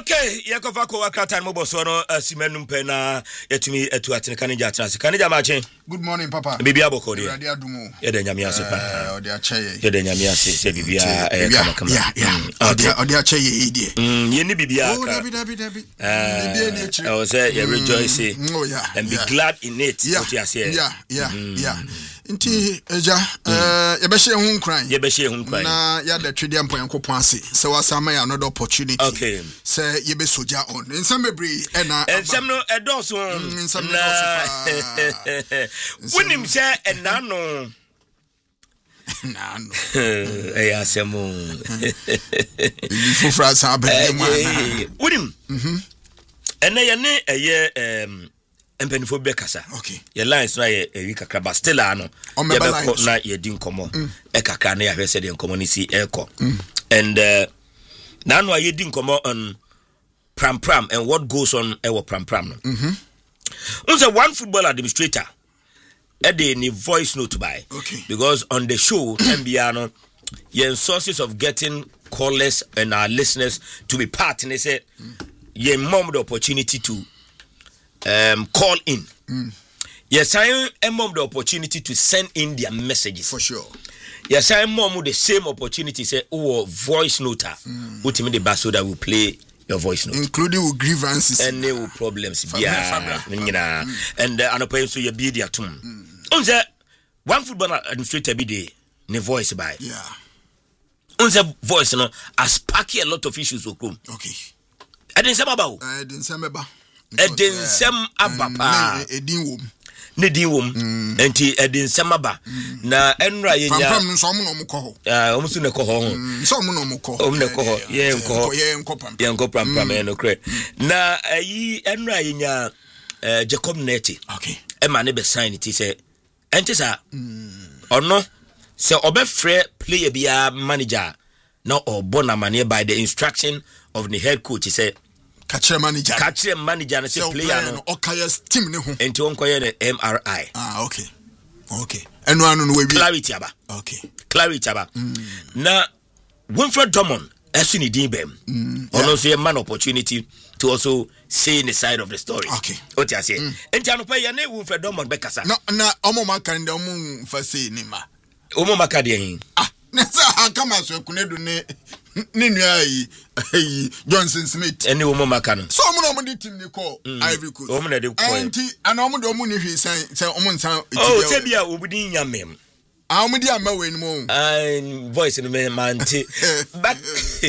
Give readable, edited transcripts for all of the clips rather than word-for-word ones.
Okay, Yakova ko akratan mo boso no simenum pe na yetumi etu atene kanija atrase. Kanija mache. Good morning, Papa. Bibi aboko de. Radio Adumo. Ye de nyame ase pa. Ode ache. Ye de nyame ase se bibia kama. Yeah. Ode ache ye die. Ye ni bibia ka. Oh, Dabi. Bibia ni echi. I was say you rejoice. Oh yeah. And be glad in it. What you say. Yeah. Inti eja ye be hye hu nkran. Ye be hye hu nkran. Na ya da twede ampo yankopon ase. Se wasama ya another opportunity. Okay. Se ye be soja on. Nsam bebre na ensam no edoso. Nsam no edoso. Wonim se enano. Nano. Asemo. Ni fofra sa be mu ana. Wonim. Ene ye ne eye empenifo be kasa. Okay. Ye lines na ye kakra ba still ano. Ye be ko na ye di nkomo. Kakra na ye hwese de nkomo ni si eko. And now no ye di nkomo on pram and what goes on ewo pram no. Unse one football administrator any voice note by. Okay. Because on the show MBA your sources of getting callers and our listeners to be part and they said ye mom the opportunity to call in. Yes, I am mom the opportunity to send in their messages. For sure. Yes, I am mom the same opportunity say voice noter. Ultimately the bass so that will play your voice note, including with grievances and no problems. Yeah, and anopa so you be there too. Unse one football administrator be the ne voice by. Yeah. Unse voice no as sparky a lot of issues okum. Okay. I didn't say about. Edin sem abapa. Edin wom. Ne din wom. Enti edin sem aba. Na enra ye nya. Pam so mo no mo ko ho. Omo su ne ko ho. So mo no mo ko. Omo ne ko ho. Ye nko pam no kre. Na ayi enra ye nya Jacob Neti. Okay. E ma ne be sign it say enti sa ono se obefre player bia manager na obona mane by the instruction of the head coach he say catch manager and say player no okayes team ne ho enti won koye ne MRI. Okay eno anu no we clarity aba na Winfred Drummond esu ni din bem ono so man opportunity to also say the side of the story. Okay. What you say? Enti anu pay na Winfred Drummond be kasa na omo maka nde omo fa say ni ma omo maka de hin na sa kama so kunedu ne nua yi Johnson Smith eni omo maka no so omo no omo di team ni call Ivory Coast omo na de call enti ana omo de omo ni hwe san say omo nsan say bia obudi nyamem omo di amawe ni mo voice in me manti but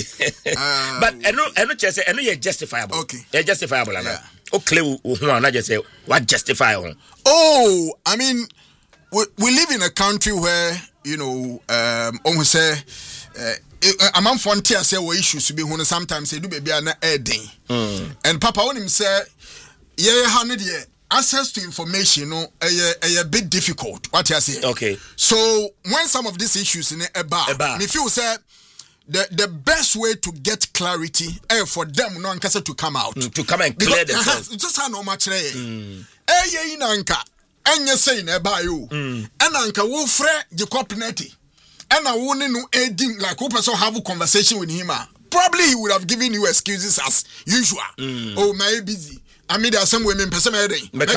eno chese eno ye justifiable. Okay. Ye justifiable na o clear ho na just say what justify ho. I mean we live in a country where you know almost say among frontier say we issues to be when sometimes say do baby na edin and papa when him say ye handed ye access to information no a bit difficult what you say. Okay, so when some of these issues in eba me feel say the best way to get clarity for them no ankasa to come out to come and clear themselves just how no much ye inanka enye say na eba yo enanka wo frɛ Jacob Neti and I wouldn't know anything like who person have a conversation with him. Probably he would have given you excuses as usual. Oh, my busy. I mean, there are some women person make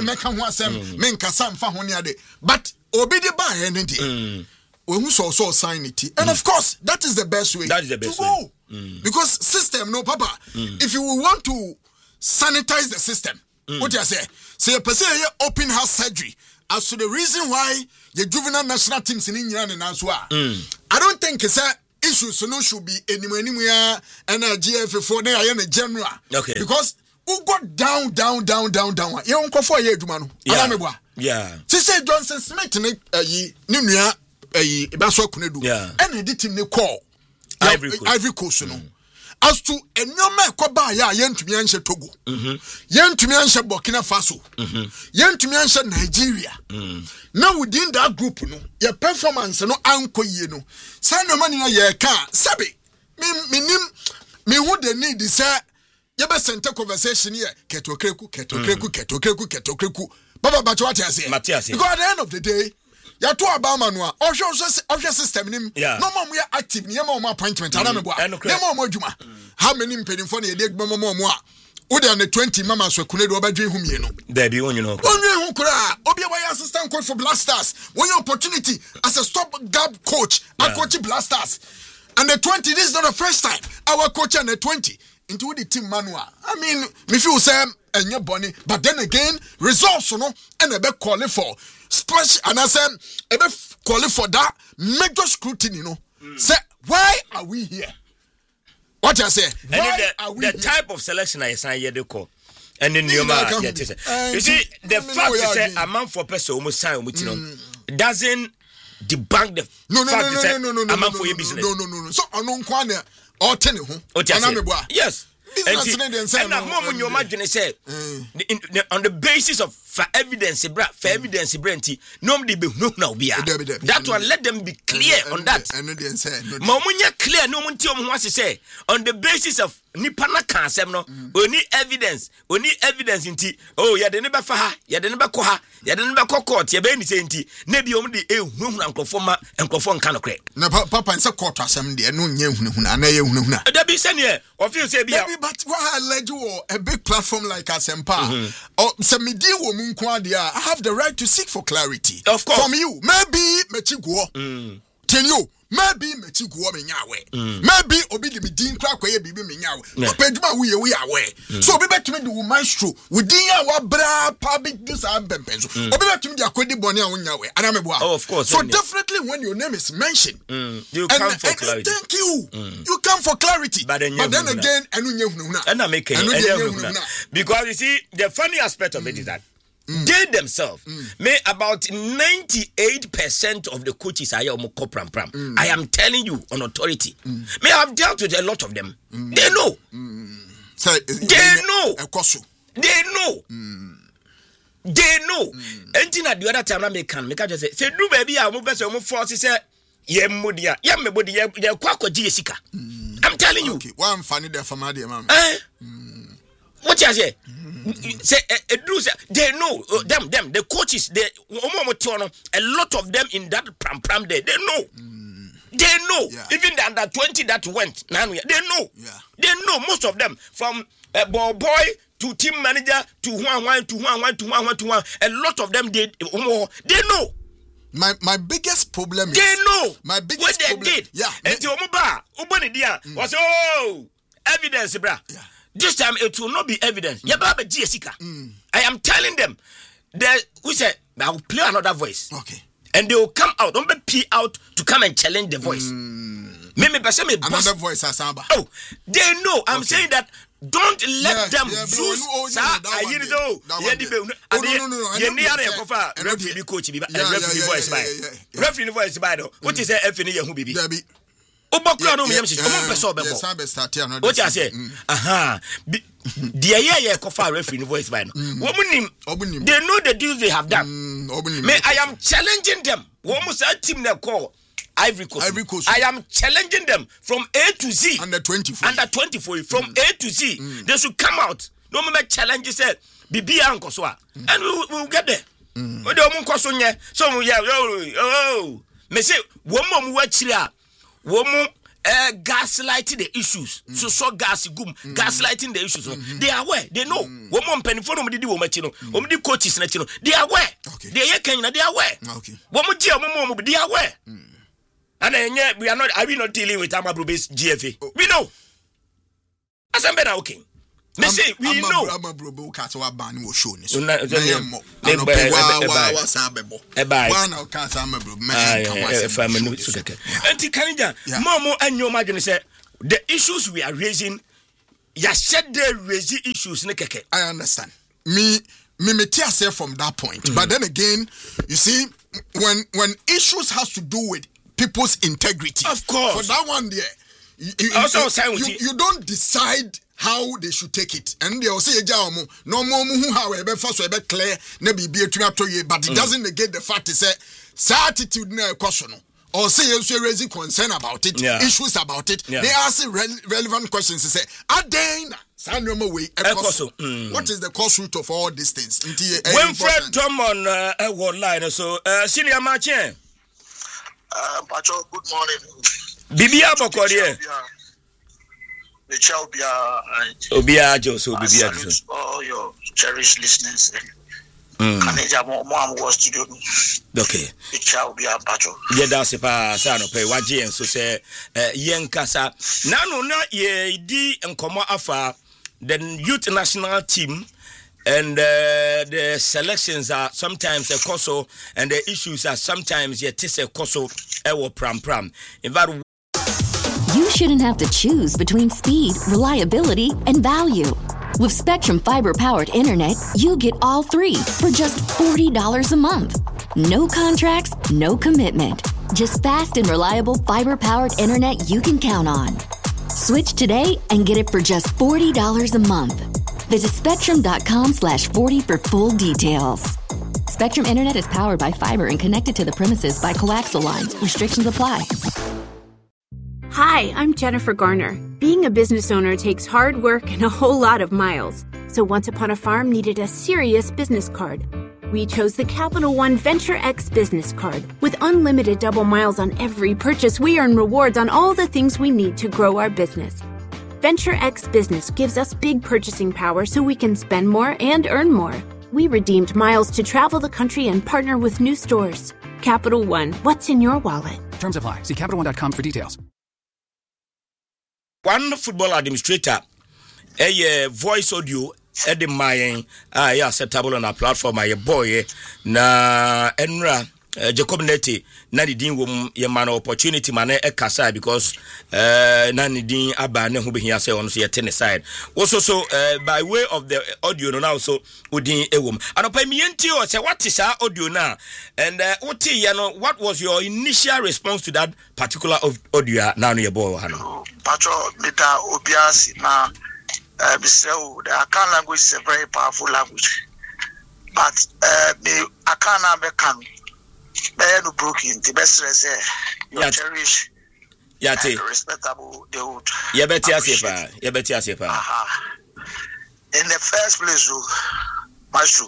but obey by anything. When who saw sign it, and of course that is the best way. That is the best way. Because system, no papa. If you want to sanitize the system, what you say a person here open heart surgery. As to the reason why the juvenile national teams in England and as well, I don't think it's a issue. So no should be anywhere and a GF4 there in a general. Okay. Because who got down. You don't go for a year, Jumano. Yeah. She said Johnson Smith Ninia a Basso Kunedu. Yeah. And he did him the call Ivory Coast. As to a no man koba ya yentumi anshe Togo yentumi anshe Burkina Faso yentumi anshe Nigeria now within that group no your performance no anko ye no say no man na ye ka sabi me who the need is say ye be center conversation here ketokreku baba bacho what you say because at the end of the day ya to Obama no ohwe system nim no mom we active ne mom appointment ana me boa ne mom adwuma how many mpedinfo na yede gbamo mo a wo de na 20 mama so kune do obadwen hu mie no there be on you know onwe hu kura obi a why assistant coach for Black Stars when your opportunity as a stop gap coach a coach Black Stars and the 20 this is not the first time our coach and the 20 into the team manual. I mean me feel say enye boni but then again results no and e be call for special and I say e be call for that major scrutiny no say why are we here. What I say? The type of selection I say here they call, and then you see the fact is say a man for person almost sign doesn't debunk the fact is a man for your business. No. So on kwane or ten ho. Yes. And now more when you imagine say on the basis of for evidence nobody be no now be that one let them be clear on that mamunya clear no mun ti o ho say on the basis of nipa na kan asem no oni evidence nti oh ya de ne be fa ha ya de ne be ko ha ya de ne be court ya be ni say nti na bi o mu de ehunu ankofo ma ankofo nka no kre na papa nse court asem de no nya ehunu ana ye ehunu da bi say ne o feel say bi but why allege a big platform like Asempa or some media wo I have the right to seek for clarity. Of course. From you. Maybe Mechiguo. Tell you. Maybe Mechiguo me nyawe. Maybe obi di midin kwa kwa ye bibi me nyawe. Opeduma we awe. So obi betumi di maestro. Within our bra public this am pempenso. Obi betumi di akwedi boni a nyawe. Anameboa. Oh, of course. So definitely when your name is mentioned, you come for clarity. Thank you. You come for clarity. But then again, and I make because you see the funny aspect of it is that they themselves may about 98% of the coaches are pram. I am telling you on authority. May have dealt with a lot of them. They know. They know. They know. Anything at the other time I make just say do baby I move better force say ye mudia ye mebodi ye kwako jisika. I'm telling you. Okay, one funny there for my dear mama. What you say? Say they know them the coaches they a lot of them in that pram there they know even the under 20 that went now they know most of them from ball boy to team manager to one a lot of them they know. My biggest problem is they know my biggest what they problem, did and to was evidence bra. This time it will not be evidence. I am telling them we said I will play another voice. Okay. And they will come out. Don't be pee out to come and challenge the voice. Another voice Asamba. Oh, they know. I'm saying that don't let them use referee coach referee voice by what is FNE what you say? The kofa referee voice by no. They know the deals they have done. I am challenging them. Almost team they call Ivory Coast. I am challenging them from A to Z. Under 24 from A to Z. They should come out. No more challenges say Bibi Uncle Swa. And we will get there. We don't want to so me say one more watch here. Woman gaslighting the issues. So gas gaslighting the issues. They are aware. They know. Woman penny for them did woman the coaches they are aware. They are aware. Okay. Woman they are aware. And then we are not dealing with Amabrube's GFA. We know. As I'm better okay. Me say we know. Amabrubu Kato ban will show this. The issues we are raising, issues. I understand. Me tear say from that point. But then again, you see, when issues has to do with people's integrity, of course, for that one there, you don't decide how they should take it, and they will say no more who however first we clear maybe be but it doesn't negate the fact is say attitude na question or say you raising concern about it, issues about it. They ask relevant questions. Say again what is the cause root of all these things? When Fred Tom on a line, so senior Martin. Pacho, good morning. Bibia Bokorie. the child Obia Joseph Obia Joseph. All your cherished listeners. Okay. The child be a battle. Yeah, that's a son of pay. What Jane so say, Yen Casa. Now, not ye, D and Como Afa, the youth national team. And the selections are sometimes a coso, and the issues are sometimes yet is a coso. Ewo pram. In fact, you shouldn't have to choose between speed, reliability, and value. With Spectrum Fiber-powered internet, you get all three for just $40 a month. No contracts, no commitment. Just fast and reliable fiber-powered internet you can count on. Switch today and get it for just $40 a month. Visit spectrum.com/40 for full details. Spectrum Internet is powered by fiber and connected to the premises by coaxial lines. Restrictions apply. Hi, I'm Jennifer Garner. Being a business owner takes hard work and a whole lot of miles. So Once Upon a Farm needed a serious business card. We chose the Capital One Venture X business card. With unlimited double miles on every purchase, we earn rewards on all the things we need to grow our business. Venture X Business gives us big purchasing power so we can spend more and earn more. We redeemed miles to travel the country and partner with new stores. Capital One, what's in your wallet? Terms apply. See CapitalOne.com for details. One football administrator, a voice audio, Eddie Mayen, acceptable on our platform, my boy, na Enra. Jacob Neti nani din wom ye man opportunity man e kasa because nani din aba ne ho be hia say on so ye ten side also so by way of the audio no now so odin ewom anopa mi enti o say what is our audio now and what you know what was your initial response to that particular audio now no ye boy ha no patro meta obiasi na bisrew the Akan language is a very powerful language but the Akan be come no broken the best say you cherish respectable they would in the first place maestro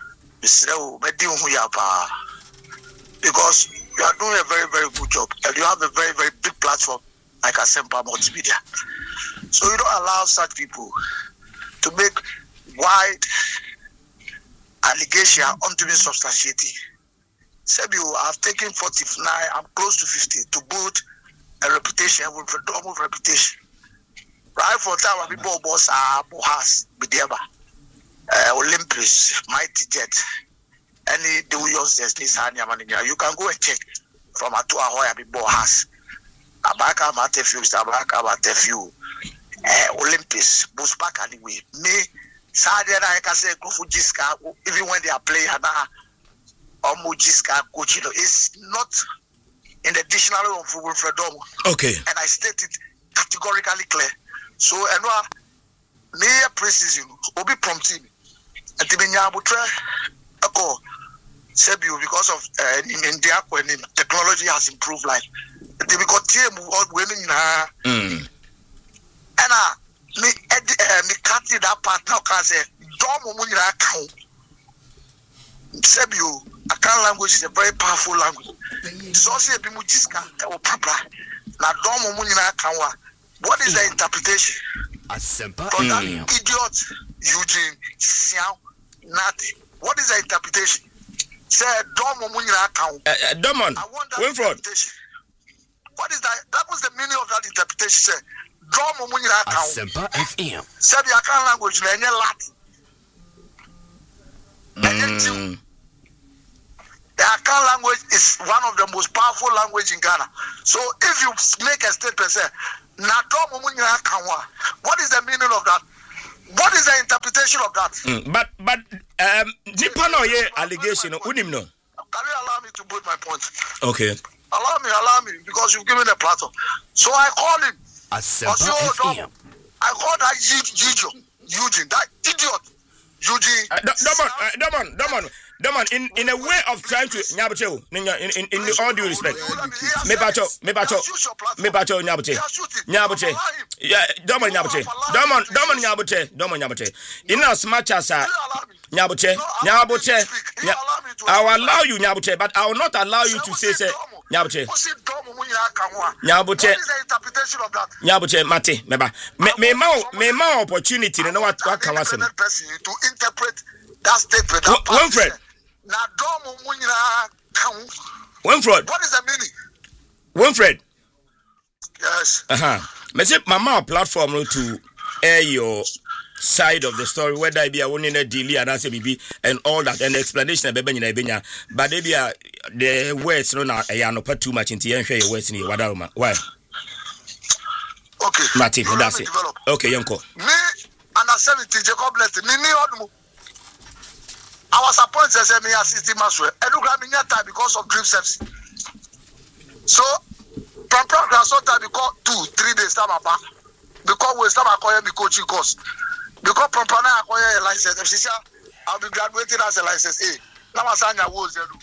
because you are doing a very very good job and you have a very very big platform like Asempa Multimedia, so you don't allow such people to make wide allegation onto be substantiated. Sebiu, I've taken 49, I'm close to 50 to build a reputation with predominant reputation. Right for time, people boss are Bohas, Bidiaba, Olympus, Mighty Jet, any the Williams, you can go and check from Atua Hoya Bohas, Abaka Matefu, Abaka Matefu, Olympus, Buspak anyway. Me, Sadia, I can say, Kofujiska, even when they are playing, Omujiska Coachino is not in the dictionary of Wilfredo. Okay. And I state it categorically clear. So, and near precision will be prompting. And Timinya Butre, Echo, Sebiu, because of India, when technology has improved, like, we got team women. And me cutting that part now can say, Dom Munira account. Sebiu. Akan language is a very powerful language. It's also a bimujiska or papa. Na domo munina kanwa. What is the interpretation? From that idiot Eugene Xiao Nati. What is the interpretation? Say domo munina kanwa. Domon. Winfrod. What is that? That was the meaning of that interpretation. Say domo munina kanwa. Asempa FM. Say the Akan language na Latin. The Akan language is one of the most powerful language in Ghana. So if you make a statement, say, what is the meaning of that? What is the interpretation of that? But Nipano ye allegation, unim no. Can you allow me to put my point? Okay. Allow me, because you've given a platform. So I call him. I call that Eugene, that idiot. Eugene. Domon, in a way of trying to Nyabuche, in all due respect. Me bacho Nyabuche. Yeah, Domon Nyabuche. In as much as Nyabuche. I will allow you Nyabuche, but I will not allow you to say Nyabuche. Nyabuche. What is the interpretation of that? Nyabuche mate meba. Me ma opportunity no what can was him. To interpret that statement. Winfred. Na domo munyina kan. Winfred. What is the meaning? Winfred. Yes. Me say mama platform to air your side of the story, whether it be a one in a deal and answer BB and all that, and explanation of Benya, but they be the words no na no put too much into your words in your wadauma. Why? Okay. Martin, that's it. Okay, Yanko. Me and a 70 Jacob Let me I was appointed as me assistant master. I do grab in time because of dream service. So program sometimes because 2-3 days time back. Because we start acquiring the coaching course. Because promptly acquire a license. I'll be graduating as a license A. Now I sang a was B.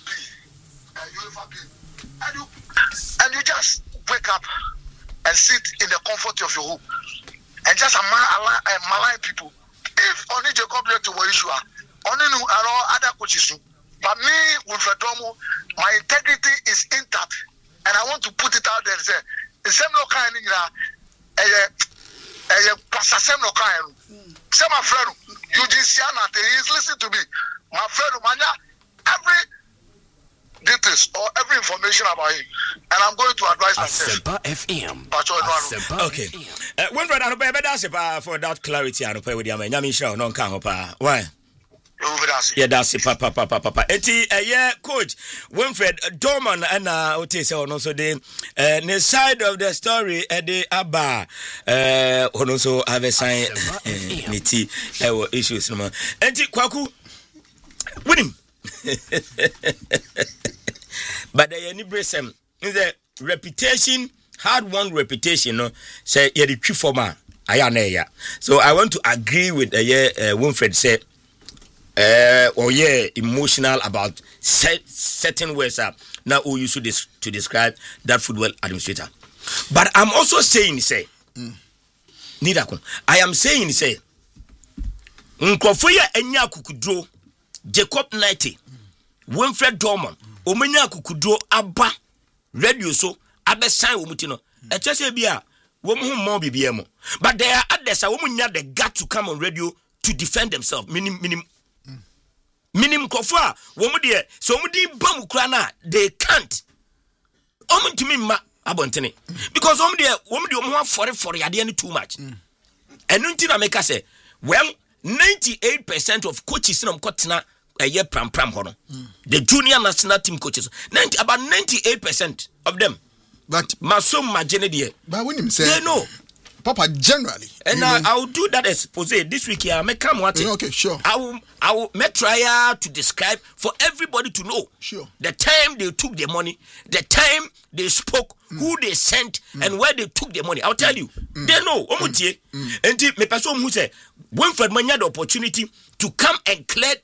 And you just wake up and sit in the comfort of your home and just malign people. If only Jacob left to issue, only no other coaches. But me, Winfred Domo, my integrity is intact, and I want to put it out there and say, the same no kind of Pastor no kind. Say my friend, Eugene Siana, he is listening to me. My friend, every details or every information about him, and I'm going to advise myself. FM. Okay. Winfred, I don't for that clarity. I don't pay with you. I'm sure no can why? Yeah, that's it, papa. Eti, coach Winfred Dorman and Otis also the side of the story the Abba also have a sign niti issues no. Eti Kwaku with him. But the any bresem is the reputation, hard-won reputation, no, say you're the chief former. So I want to agree with Winfred said. Emotional about certain words now who used to describe that football administrator. But I'm also saying, I am saying, Nkofoya enya kukudro, Jacob 90, Winfred Dorman, Omenya kukudro abba, radio so, abe sign umutino. Echese bia, womu mo bibiemo. But there are others, a woman had the gut to come on radio to defend themselves, Minim kofua womu de so womu di bamu kura na they can't omu ntimi ma abontene because womu de omu for ade too much enu nti na make say well 98% of coaches na mkotena pram ho no the junior national team coaches about 98% of them but masom magene de but when him say they know Papa, generally, and I will do that expose this week here. Make come what? Okay, sure. I will make try to describe for everybody to know. Sure. The time they took the money, the time they spoke, who they sent, and where they took the money. I'll tell you. They know. And me person who say Winfred Manya the opportunity to come and clear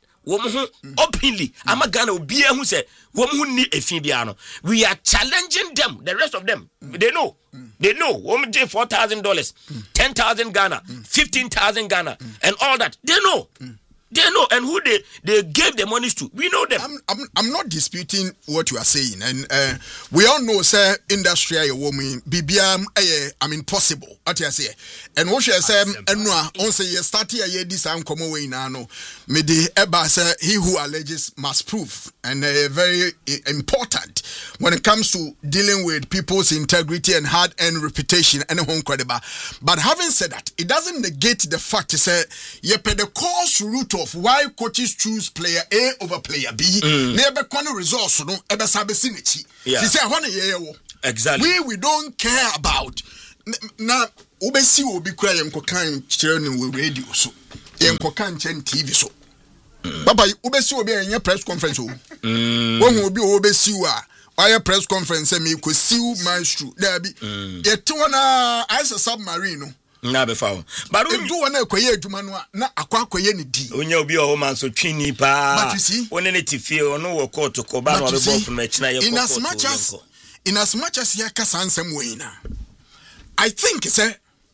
openly. I'm a Ghana be who say woman need a fibiano. We are challenging them, the rest of them. They know. They know. Woman $4,000, 10,000 Ghana, 15,000 Ghana, and all that. They know. They know, and who they gave the monies to. We know them. I'm not disputing what you are saying, and we all know, sir, industry woman, BBM, possible. What you say, and what you say, and on say you start here this time come away now. Me the eba say he who alleges must prove, and very important when it comes to dealing with people's integrity and hard-earned reputation and home credible. But having said that, it doesn't negate the fact to say you pay the course route of why coaches choose player A over player B. Never corner resource no ebe sabesi nechi. He say exactly. We don't care about na obesi obi kura yenkokan kire no radio so. Yenkokan chen TV so. Baba obesi obi enye press conference o. Wo obi obesi wa why press conference me ko siu maestro there be yet na as a submarine na be fa but you do one akoye adwuma no na akwakoye ne di onya obi o man so twini pa one ne tifie ono wo court ko ba no be ball from china ye in as much as ya kasa ansem we na I think say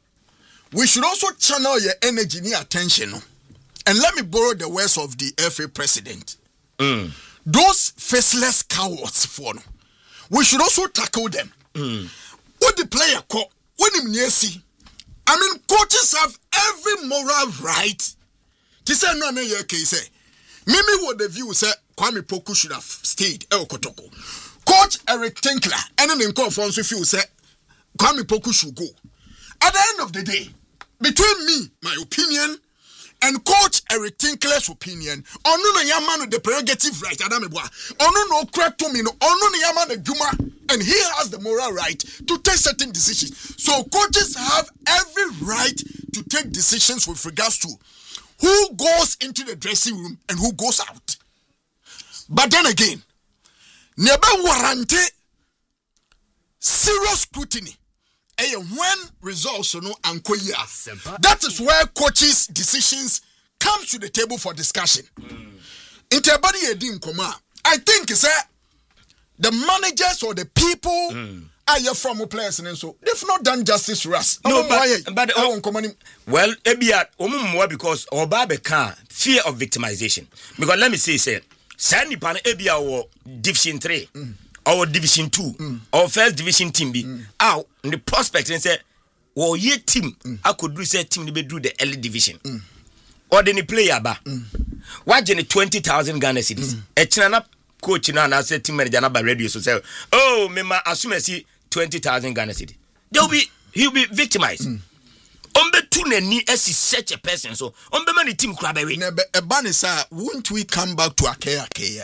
we should also channel your energy and attention no. And let me borrow the words of the FA president. Those faceless cowards for no. We should also tackle them. What the player call when him near see? I mean, coaches have every moral right to say no your case. Mimi what the view say Kwame Poku should have stayed El Kotoko. Coach Eric Tinkler and then call for us if you say Kwame Poku should go. At the end of the day, between me, my opinion, and Coach Eric Tinkler's opinion, ono na yaman the prerogative right, Adamebwa. Ono no crack to me, no ono na yaman the Juma, and he has the moral right to take certain decisions. So coaches have every right to take decisions with regards to who goes into the dressing room and who goes out. But then again, never warranty serious scrutiny. And when results no ankoya, that is where coaches' decisions come to the table for discussion. Interbody edin koma. I think the managers or the people are your former players and so they've not done justice to us. No, but well, ebia because obabe can fear of victimization. Because let me say, Sandy Pan ebia or Division 3. Our Division 2, our first division team be out in the prospect and say, well, ye team, I could do say team be do the early division. Or then the player ba. Watch in 20,000 Ghana cedis. A channel coach now and I said team manager by radio so say, oh, me ma assume I see 20,000 Ghana cedis. He'll be victimized. Ombe tune ni esi such a person so ombe mani team club away. Ebanisa, won't we come back to Ake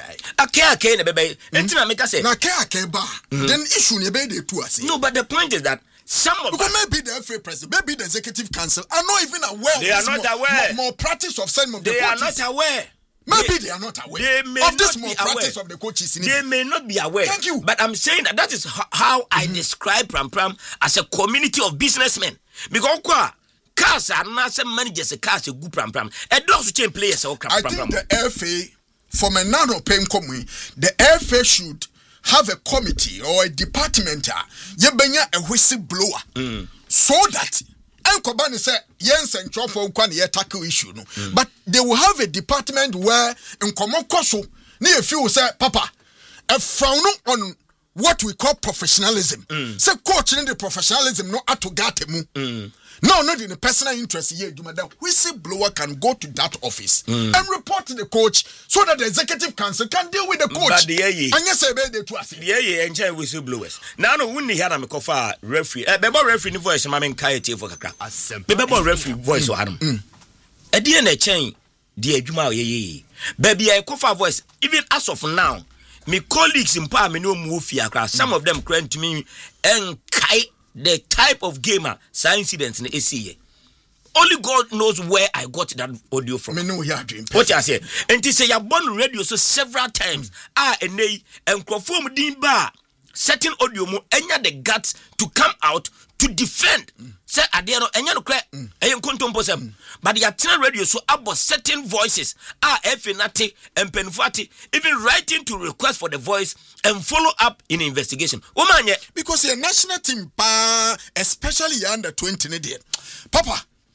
ne bebe. Entina make say. Na Ake ba. Then issue ne be de tu ase. No, but the point is that some of because maybe the FA president, maybe the executive council are not even aware. They are not aware. More practice of some of the coaches. They are not aware. Maybe they are not aware of this more practice of the coaches. They may not be aware. Thank you. But I'm saying that is how I describe Pram as a community of businessmen. Because cars are not some managers, cars are good pram. And those change players are I think the FA, from a nano pen coming, the FA should have a committee or a department, yebenya a whistleblower, so that Kobani say yes and chop for one tackle issue. No, but they will have a department where in Komokoso, near few say, Papa, a frown on what we call professionalism. Say coach in the professionalism, no atogate. No, not in the personal interest here. The whistleblower can go to that office and report to the coach so that the executive council can deal with the coach. But the and yes, I made the two. Enjoy whistleblowers. Now, no, when they had a kofa referee, bebo referee voice, my main kayete for kakra. Bebo referee voice or Adam. A DNA chain, dear Juma, baby, I kofa voice. Even as of now, my colleagues in Parliament no move here. Some of them crying to me and kai. The type of gamer, science incidents in the ACA. Only God knows where I got that audio from. What I say? And to say you born radio so several times. And they and conform din bar certain audio mo enya the guts to come out to defend. Say adiano enya no crack and contemposem. But the Atina radio so about certain voices Finati and Penfati even writing to request for the voice and follow up in investigation. Because your national team especially under 20 Papa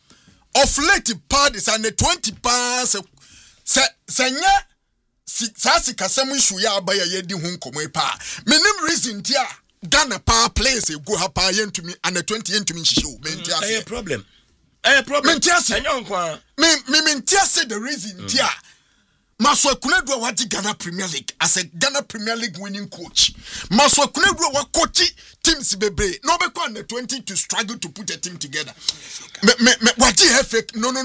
of late parties and the 20 pass senya sasi kasemu shu ya abaya yedi hunkomo pa. Minim reason dia Ghana power players go hapa yentumi and the 20 yentumi shishu. A problem. Mentiasi. Mentiasi the reason dia. Maswa Kunedwa wati Ghana Premier League as a Ghana Premier League winning coach. Maswa Kunedwa wa coach teams bebe. No be on the 20 to struggle to put a team together. Wati effect? No.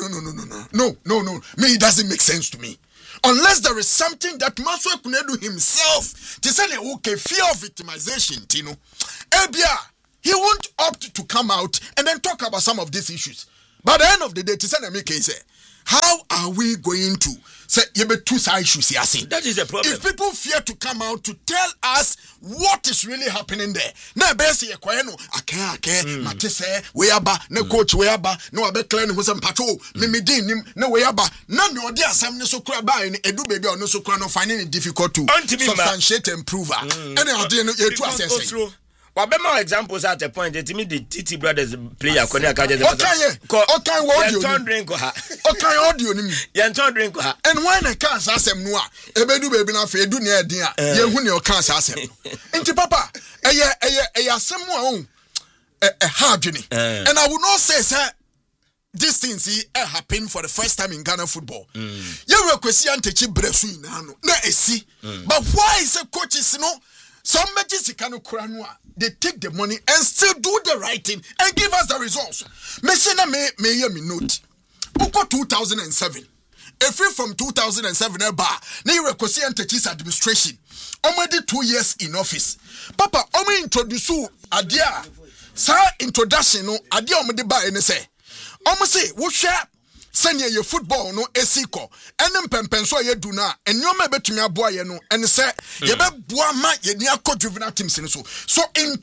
Me, it doesn't make sense to me. Unless there is something that Maswa Kunedu himself to say okay, fear of victimization, Tino. Ebia, he won't opt to come out and then talk about some of these issues. But at the end of the day, to say how are we going to say two side issues here? That is a problem. If people fear to come out to tell us what is really happening there, na besi ye kweno ake matese weyaba na coach weyaba no abeklan ho sem pacho memedin nim na weyaba na no de asam ne so kura ba ni edu baby ono so kura no finding it difficult to substantiate and prove any ade no yetu assess. Wabema examples at a point that me the TT brothers player Konya Kaje. Okay, turn drink ha. Okay, audio ni. Yan turn drink ha. And when I can't asem no a ebedu baby na fe edu ne edin a ye hu ne o can't asem. Enti papa asemu a hardware. And I would not say sir these things happen for the first time in Ghana football. You will question Techi Bresu na esi. But why is a coaches some matches they take the money and still do the right thing and give us the results. Messina me note. Uko 2007. If from 2007 na you question Techi's administration. Already 2 years in office. Papa, introduce adia. Sa introduction no adia omede ba ene say. Say wo hwe sanya ye football no esiko ene mpempenso ye du na enyoma betumi aboa ye no ene say ye be boa ma ye ni akọ juvenile teams ni so in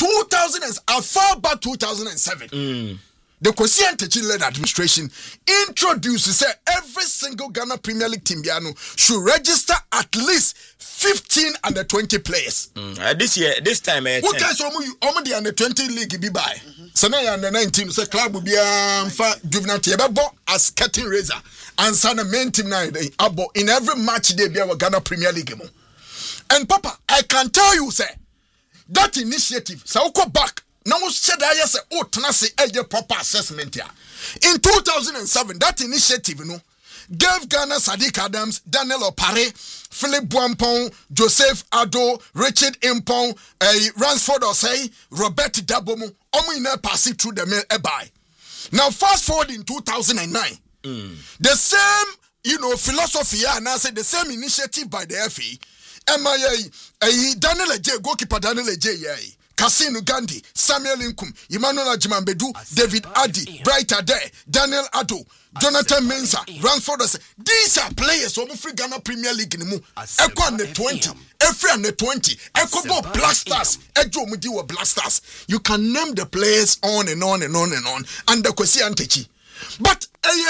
2007 the Kwesi Ntechi led administration introduces every single Ghana Premier League team should register at least 15 under 20 players. This time, what guys are the under 20 league be by? Sanaya under 19, so club will be juvenile team as curtain raiser and Sana main team in every match they be our Ghana Premier League. And Papa, I can tell you, sir, that initiative, so go back. Now said I say tenase a proper assessment here. In 2007, that initiative gave Ghana Sadiq Adams, Daniel Opare, Philip Buampong, Joseph Ado, Richard Impong, Ransford Osei, Robert Dabomu, Omina passing through the mail by. Now fast forward in 2009, the same philosophy and I say the same initiative by the FA, Daniel J, goalkeeper Daniel J. Kasinu Gandhi, Samuel Inkum, Emmanuel Ajimambedu, David Adi, Bright Ade, Daniel Ado, Jonathan Mensah, Ransford. These are players of the Ghana Premier League. Echo on the 20, every on the 20, Echo Black Stars, Ejo Mudiwa Black Stars. You can name the players on and on and on and on. And the Kwesi Ntechi. But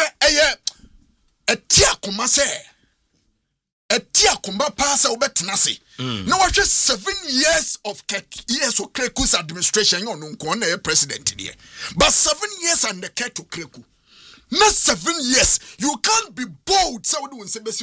a tia kumase. A tia kumba pasa ubetinasi. Now after 7 years of Kreku's administration, you know, president here. But 7 years under Ketu Kreku. Not 7 years. You can't be bold. Even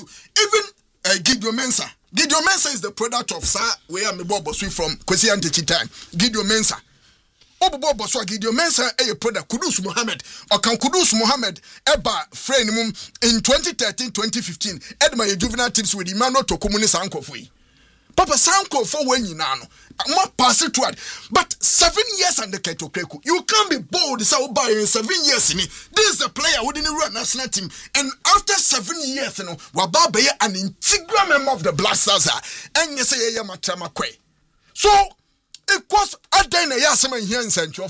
Gideon Mensah. Gideon Mensah is the product of where I'm from Kwesi Ntechi time. Gideon Mensah. Gideon Mensah a product Kudus Mohammed or can Kudus Mohammed eba friend in 2013-2015 Edma juvenile teams with Emmanuel Tokumuni Sankofui. Papa Sanko for when you know, I'm pass it to it. But 7 years under Keto Kreku, you can't be bold. So by 7 years in it, this is a player who didn't run national team. And after 7 years, Wababe an integral member of the Black Stars, and you say Yamatama Kwe. So it was a day Yasaman here in Central.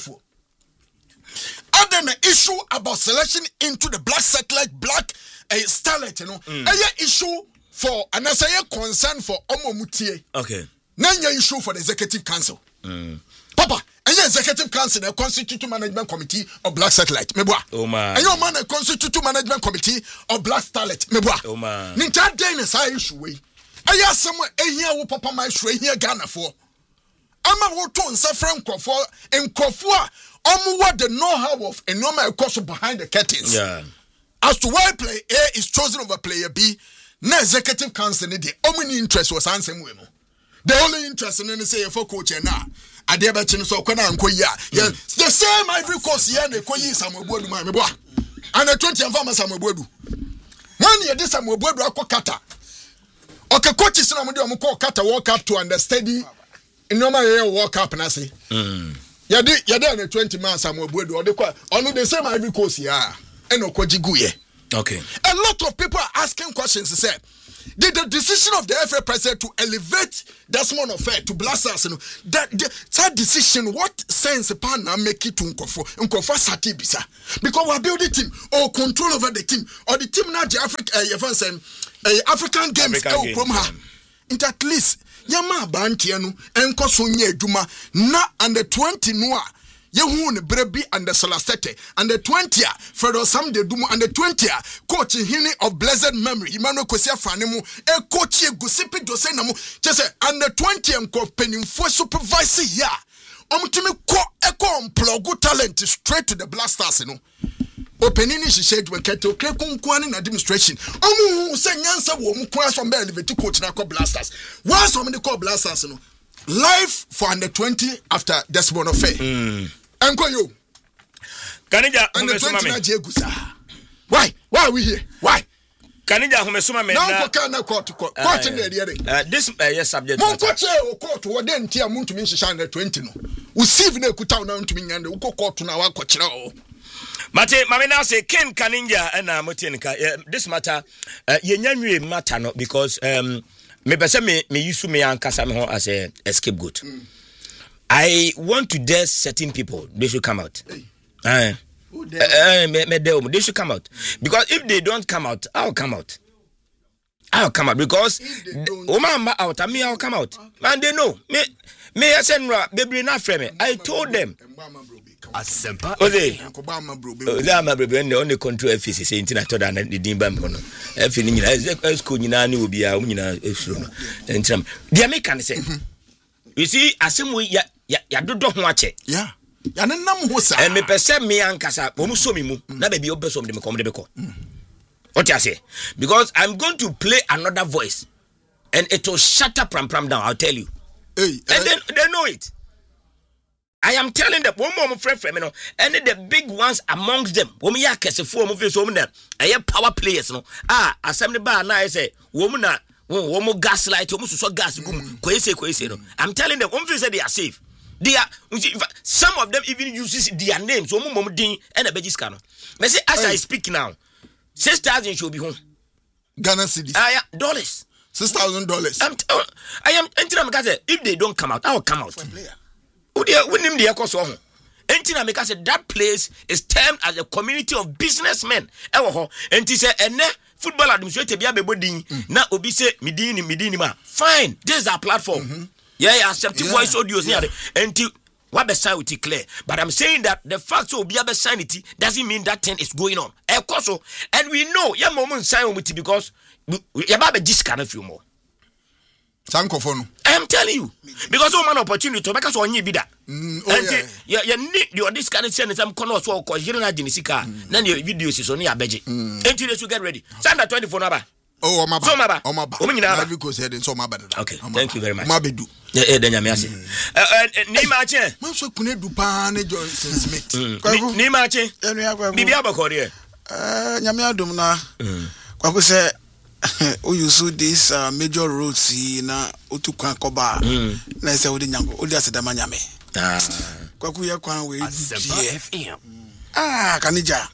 Other than the issue about selection into the black satellite, black starlet, a issue. For and as a concern for Omomutie. Okay. Nanya issue for the executive council. Papa, and your executive council, the constitutive management committee of Black Satellite. Meboa. Oh man. And your man, the constitutive management committee of Black Starlet. Meboa. Oh man. Ninja Dane is a issue. I ask somewhere a year who Papa my stray here Ghana for. Ama woto nsafran krofo enkrofo a what the know-how of a normal course behind the curtains. Yeah. As to why player A is chosen over player B. Na executive council the only interest was answering women. The only interest in say for coach and now I dare bet you so the same Ivory Coast here the Koyi Samuel my boy and the 20 and farmers Samuel 1 year this Samuel Kata. Okay, coaches no mo call Kata walk up to understudy in normal walk up and I say yeah the 20 man Samuel Bodu or the same Ivory Coast here and Okojiguye. Okay. A lot of people are asking questions. They say, did the decision of the FA president to elevate Desmond Ofe to Blasters, that decision, what sense upon make it to Nkofo Sati Bisa? Because we're building team or control over the team or the team now the African games from her. Into at least Yama Bantiano and Kosunye Juma na under 20 noa. Yehun Brebi and the Solastete and the 20th Fredo Sam de Dumo and the 20th coach Hini of blessed memory Emmanuel Kosia Fanemu a coach Gusipi Dosenamo just and the 20th co penning for supervisor ya to ko echo plug talent straight to the Black Stars opening she said when Keto Krekun administration say nyansa wo mu kwa so be elevate coach na ko Blasters why so many call Blasters live for under 20 after Desmond Fair. Enko yo. Kanija under 20 na jegusa. Why are we here? Why? Kanija humesuma me na ko na court na dey. This yes subject. Mon court court wo den tia muntumi nhihya under 20 no. Receive na ekuta na muntumi nyande wo court na wa kokyere o. Mate mame now say Ken Kaninja na motienka this matter yenyanwe matter no because me pese me use me ankasa me ho as a scapegoat. I want to dare certain people they should come out. They should come out because if they don't come out, I'll come out because woman out and me I'll come out. And they know me I said baby na frame. I told them. Asempa. They only control FCC saying I told them the dimba mpono. FCC nyina school nyina ni obi a nyina esuro no. Entram. They make can say. You see asemu ya dodo ho ache. Yeah. Ya nenam ho sa. Me pese me ankasa wo mu so mi mu na baby obeso me kom de beko. What you say? Because I'm going to play another voice and it will shut up pram down, I'll tell you. And then they know it. I am telling them one more friend no and the big ones amongst them woman ya kesefo mo fe so them power players no assembly bar na I say woman na woman gaslight woman so gas gum kwese no I'm telling them woman say they are safe. They are some of them even uses their names woman mom din and bejiska no me say as I speak now 6,000 should be home Ghana cedis dollars $6,000 I am entering because if they don't come out I will come out. When the echo so Entina make us that place is termed as a community of businessmen. And he said, and football administrator be abodin. Na obi say midini ma. Fine, this is our platform. Yeah, accepting voice audios near and what beside with it clear. But I'm saying that the fact so be beside it doesn't mean that thing is going on. Of course, and we know your moment sign with it because you have a discount a few more. I am telling you because all man opportunity to make us on bida. And you need your this kind of send some corner so cause you don't have Genesika. Then your videos is only a budget. Until you get ready. Send that 24 number. Oh, my bad. Oh, my bad. Okay, thank you very much. Mabedu. Then you may say. Nimache. Manso kune du pane Johnson Smith. Nimache. Bibia bakori. Nyame adom na. Kwaku say o use this major roads na otukwan koba na say odi nyango odi asedama nyame kwaku ye kwan we FM Kanija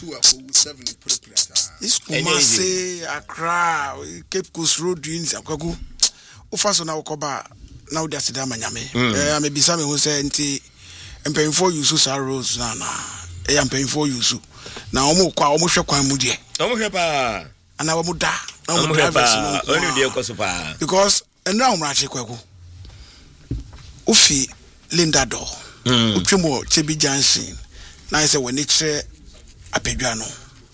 is Kumasi Accra Cape Coast Road doing kwaku o faso na koba na odi asedama nyame me bisa me ho say nti empemfo use sa roads na empemfo use na omo kwa omo hwe kwan mu de omo hwe pa ana wa muda only the Kosopa because and now Rachi Kwaku Ufi Linda Do Uchumo Chebi Jansin na say when it a Pedano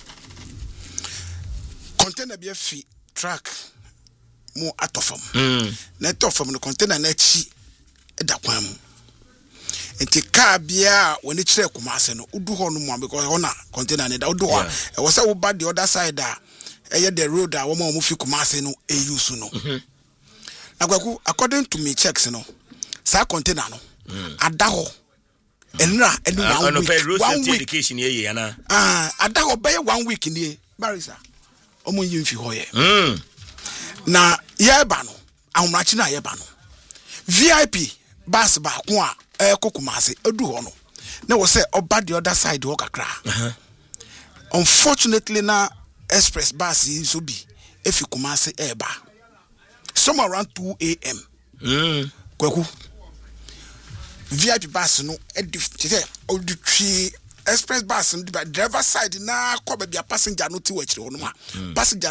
container be a fee track more out of them net off from the container net chi edakwam enti car bia when it Kumase no udu ho no because ona container ne da udu ho e was say wo bad the other side the road that woman fi Kumasi no use no. Agwaku according to me checks no. Sa container no. Adaho. Enra enu 1 week. Education ye na. Adaho be 1 week ni. Barisa. Omo yimfi ho ye. Na ye ba no. Ahumrachi na ye ba no. VIP bus ba ko a Kumasi edu ho no. Na wo say oba the other side wo kakra. Unfortunately na express bus in Subi if you Kumasi eba somewhere around 2 a.m. Kwaku VIP bus no express bus driver side na ko be passenger no ti wachire no ma passenger